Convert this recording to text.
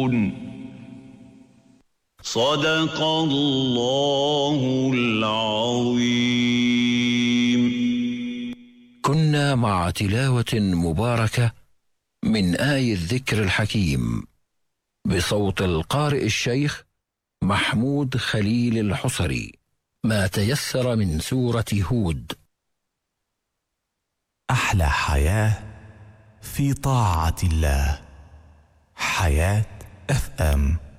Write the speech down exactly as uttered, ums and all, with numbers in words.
صدق الله العظيم. كنا مع تلاوة مباركة من آي الذكر الحكيم بصوت القارئ الشيخ محمود خليل الحصري، ما تيسر من سورة هود. أحلى حياة في طاعة الله. حياة اف ام.